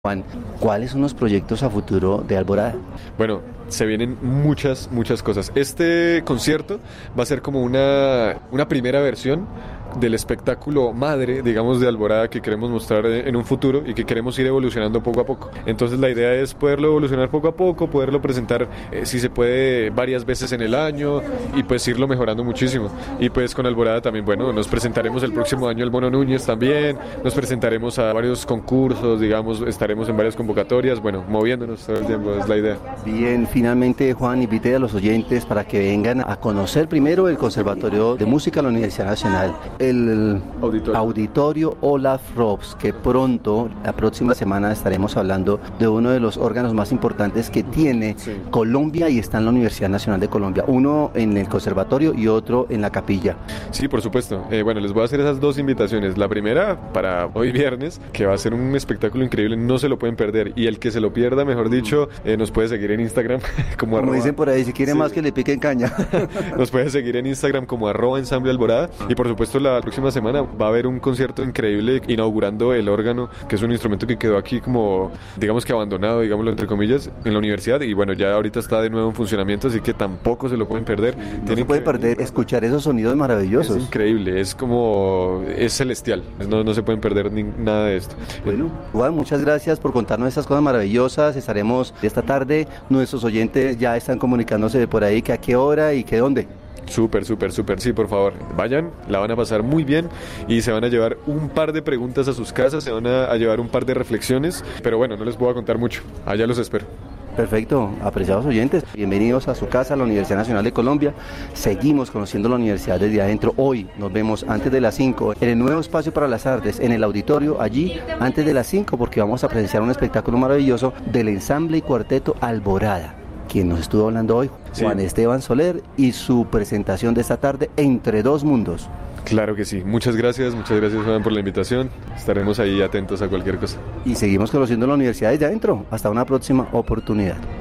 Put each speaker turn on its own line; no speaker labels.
Juan, ¿cuáles son los proyectos a futuro de Alborada?
Bueno, se vienen muchas cosas. Este concierto va a ser como una primera versión del espectáculo madre, digamos, de Alborada que queremos mostrar en un futuro y que queremos ir evolucionando poco a poco. Entonces la idea es poderlo evolucionar poco a poco, poderlo presentar, si se puede, varias veces en el año y pues irlo mejorando muchísimo. Y pues con Alborada también, bueno, nos presentaremos el próximo año el Mono Núñez también, nos presentaremos a varios concursos, digamos, estaremos en varias convocatorias, bueno, moviéndonos todo el tiempo, es la idea.
Bien, finalmente, Juan, invite a los oyentes para que vengan a conocer primero el Conservatorio de Música de la Universidad Nacional, el Auditorio Olaf Robs, que pronto, la próxima semana, estaremos hablando de uno de los órganos más importantes que tiene Colombia y está en la Universidad Nacional de Colombia, uno en el Conservatorio y otro en la Capilla.
Sí, por supuesto. Bueno, les voy a hacer esas dos invitaciones. La primera, para hoy viernes, que va a ser un espectáculo increíble, no se lo pueden perder. Y el que se lo pierda, mejor dicho, nos puede seguir en Instagram como
dicen por ahí, si quiere más que le piquen caña.
Nos puede seguir en Instagram como @ensamble Alborada. Y por supuesto, la próxima semana va a haber un concierto increíble inaugurando el órgano, que es un instrumento que quedó aquí como, digamos que abandonado, digámoslo entre comillas, en la universidad. Y bueno, ya ahorita está de nuevo en funcionamiento, así que tampoco se lo pueden perder.
No se puede perder escuchar esos sonidos maravillosos.
Es increíble, es celestial, no se pueden perder nada de esto.
Bueno, Juan, muchas gracias por contarnos estas cosas maravillosas. Estaremos esta tarde, nuestros oyentes ya están comunicándose por ahí que a qué hora y que dónde.
Súper, sí, por favor, vayan, la van a pasar muy bien y se van a llevar un par de preguntas a sus casas, se van a llevar un par de reflexiones, pero bueno, no les puedo contar mucho, allá los espero.
Perfecto, apreciados oyentes, bienvenidos a su casa, la Universidad Nacional de Colombia. Seguimos conociendo la universidad desde adentro. Hoy nos vemos antes de las 5 en el nuevo espacio para las artes, en el auditorio, allí antes de las 5, porque vamos a presenciar un espectáculo maravilloso del ensamble y cuarteto Alborada. Quien nos estuvo hablando hoy, Juan Esteban Soler, y su presentación de esta tarde, Entre Dos Mundos.
Claro que sí, muchas gracias Juan por la invitación, estaremos ahí atentos a cualquier cosa.
Y seguimos conociendo la universidad desde adentro, hasta una próxima oportunidad.